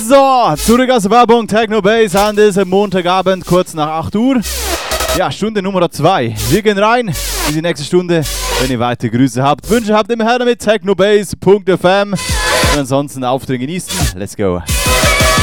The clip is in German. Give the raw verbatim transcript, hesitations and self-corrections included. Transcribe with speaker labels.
Speaker 1: So, zurück aus der Werbung, Techno Bass an diesem Montagabend, kurz nach acht Uhr. Ja, Stunde Nummer zwei. Wir gehen rein in die nächste Stunde. Wenn ihr weitere Grüße habt, Wünsche habt, immer her damit, technobass punkt f m. Und ansonsten Auftritt genießen. Let's go.